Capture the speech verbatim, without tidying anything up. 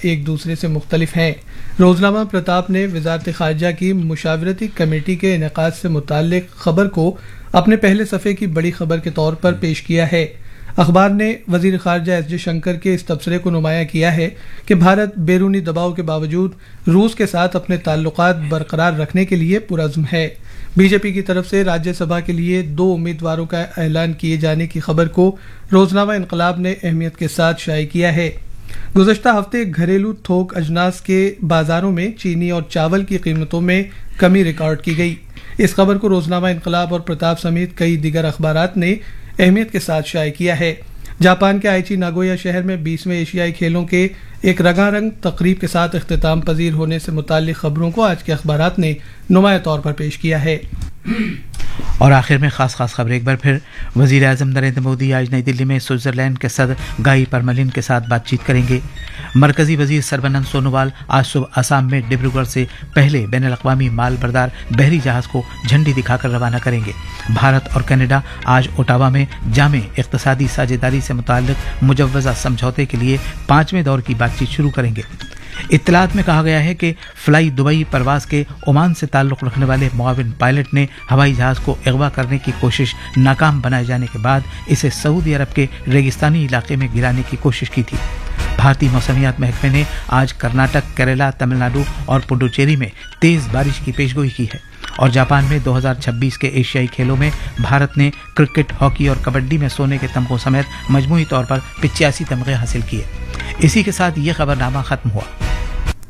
ایک دوسرے سے مختلف ہیں۔ روزنامہ پرتاپ نے وزارت خارجہ کی مشاورتی کمیٹی کے انعقاد سے متعلق خبر کو اپنے پہلے صفحے کی بڑی خبر کے طور پر پیش کیا ہے۔ اخبار نے وزیر خارجہ ایس جے شنکر کے اس تبصرے کو نمایاں کیا ہے کہ بھارت بیرونی دباؤ کے باوجود روس کے ساتھ اپنے تعلقات برقرار رکھنے کے لیے پرعزم ہے۔ بی جے پی کی طرف سے راجیہ سبھا کے لیے دو امیدواروں کا اعلان کیے جانے کی خبر کو روزنامہ انقلاب نے اہمیت کے ساتھ شائع کیا ہے۔ گزشتہ ہفتے گھریلو تھوک اجناس کے بازاروں میں چینی اور چاول کی قیمتوں میں کمی ریکارڈ کی گئی۔ اس خبر کو روزنامہ انقلاب اور پرتاپ سمیت کئی دیگر اخبارات نے اہمیت کے ساتھ شائع کیا ہے۔ جاپان کے آئیچی ناگویا شہر میں بیسویں ایشیائی کھیلوں کے ایک رنگا رنگ تقریب کے ساتھ اختتام پذیر ہونے سے متعلق خبروں کو آج کے اخبارات نے نمایاں طور پر پیش کیا ہے۔ اور آخر میں خاص خاص خبر ایک بار پھر۔ وزیر اعظم نریندر مودی آج نئی دلی میں سوئٹزرلینڈ کے صدر گائی پرملن کے ساتھ بات چیت کریں گے۔ مرکزی وزیر سربانند سونووال آج صبح آسام میں ڈبروگڑھ سے پہلے بین الاقوامی مال بردار بحری جہاز کو جھنڈی دکھا کر روانہ کریں گے۔ بھارت اور کینیڈا آج اوٹاوا میں جامع اقتصادی ساجھیداری سے متعلق مجوزہ سمجھوتے کے لیے پانچویں دور کی بات چیت شروع کریں گے۔ اطلاعات میں کہا گیا ہے کہ فلائی دبئی پرواز کے عمان سے تعلق رکھنے والے معاون پائلٹ نے ہوائی جہاز کو اغوا کرنے کی کوشش ناکام بنائے جانے کے بعد اسے سعودی عرب کے ریگستانی علاقے میں گرانے کی کوشش کی تھی۔ بھارتی موسمیات محکمے نے آج کرناٹک، کیرلا، تمل ناڈو اور پڈوچیری میں تیز بارش کی پیشگوئی کی ہے۔ اور جاپان میں دو ہزار چھبیس کے ایشیائی کھیلوں میں بھارت نے کرکٹ، ہاکی اور کبڈی میں سونے کے تمغوں سمیت مجموعی طور پر پچاسی تمغے حاصل کیے۔ اسی کے ساتھ یہ خبرنامہ ختم ہوا۔